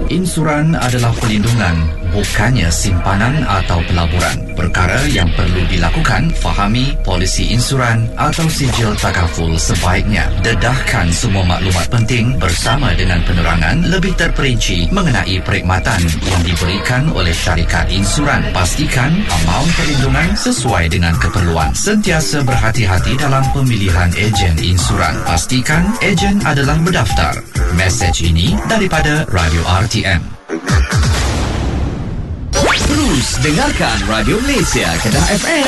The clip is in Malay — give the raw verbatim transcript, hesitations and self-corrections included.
Insuran adalah pelindungan, bukannya simpanan atau pelaburan. Perkara yang perlu dilakukan, fahami polisi insuran atau sijil takaful sebaiknya. Dedahkan semua maklumat penting bersama dengan penerangan lebih terperinci mengenai perkhidmatan yang diberikan oleh syarikat insuran. Pastikan amaun perlindungan sesuai dengan keperluan. Sentiasa berhati-hati dalam pemilihan ejen insuran. Pastikan ejen adalah berdaftar. Mesej ini daripada Radio R T M. Terus dengarkan Radio Malaysia Kedah F M.